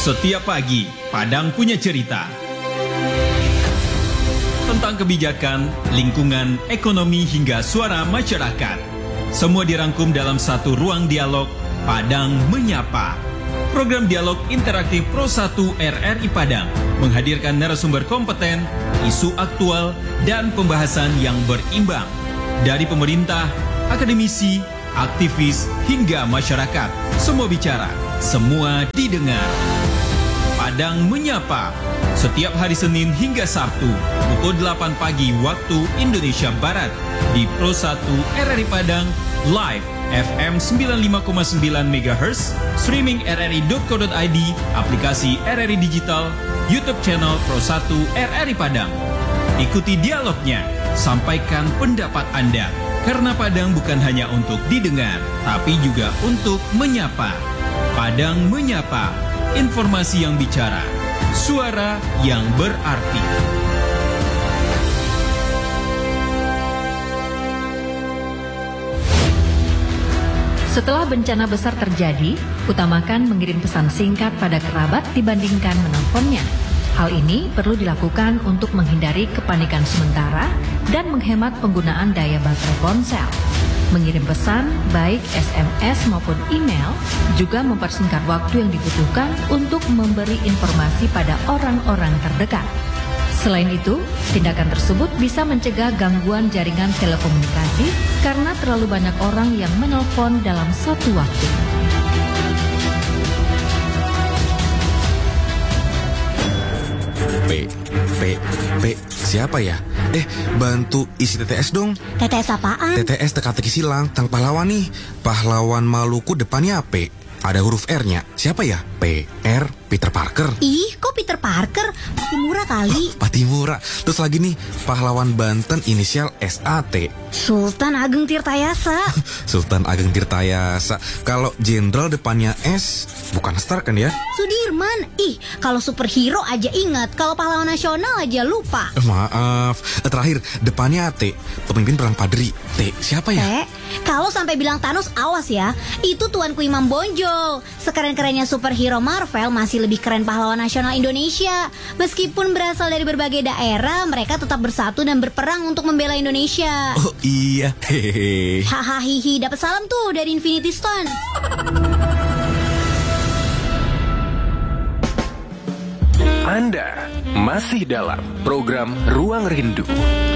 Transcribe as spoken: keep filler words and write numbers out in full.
Setiap pagi, Padang punya cerita tentang kebijakan, lingkungan, ekonomi hingga suara masyarakat. Semua dirangkum dalam satu ruang dialog Padang Menyapa. Program dialog interaktif Pro satu R R I Padang menghadirkan narasumber kompeten, isu aktual, dan pembahasan yang berimbang. Dari pemerintah, akademisi, aktivis, hingga masyarakat. Semua bicara, semua didengar. Padang Menyapa, setiap hari Senin hingga Sabtu, pukul delapan pagi waktu Indonesia Barat, di Pro satu R R I Padang, live F M sembilan puluh lima koma sembilan megahertz, streaming r r i dot co dot i d, aplikasi R R I Digital, YouTube channel Pro satu R R I Padang. Ikuti dialognya, sampaikan pendapat Anda, karena Padang bukan hanya untuk didengar, tapi juga untuk menyapa. Padang Menyapa, informasi yang bicara, suara yang berarti. Setelah bencana besar terjadi, utamakan mengirim pesan singkat pada kerabat dibandingkan menelponnya. Hal ini perlu dilakukan untuk menghindari kepanikan sementara dan menghemat penggunaan daya baterai ponsel. Mengirim pesan, baik S M S maupun email, juga mempersingkat waktu yang dibutuhkan untuk memberi informasi pada orang-orang terdekat. Selain itu, tindakan tersebut bisa mencegah gangguan jaringan telekomunikasi karena terlalu banyak orang yang menelpon dalam satu waktu. P, P, P, siapa ya? Eh, bantu isi T T S dong. T T S apaan? T T S teka-teki silang, tang pahlawan nih. Pahlawan Maluku depannya P. Ada huruf R-nya. Siapa ya? P, R, Peter Parker. Ih, kok Peter Parker? Patimura kali. Oh, Patimura. Terus lagi nih, pahlawan Banten inisial S A T. Sultan Ageng Tirtayasa. Sultan Ageng Tirtayasa. Kalau jenderal depannya S, bukan Star kan ya? Sudirman. Ih, kalau superhero aja ingat, kalau pahlawan nasional aja lupa. Eh, maaf. Eh, terakhir, depannya T. Pemimpin perang Padri. T, siapa ya? T, kalau sampai bilang Thanos, awas ya. Itu tuanku Imam Bonjol. Sekeren-kerennya superhero Marvel, masih lebih keren pahlawan nasional Indonesia. Meskipun berasal dari berbagai daerah, mereka tetap bersatu dan berperang untuk membela Indonesia. Oh iya, hehehe. Hahaha, hihi, dapat salam tuh dari Infinity Stone. Anda masih dalam program Ruang Rindu.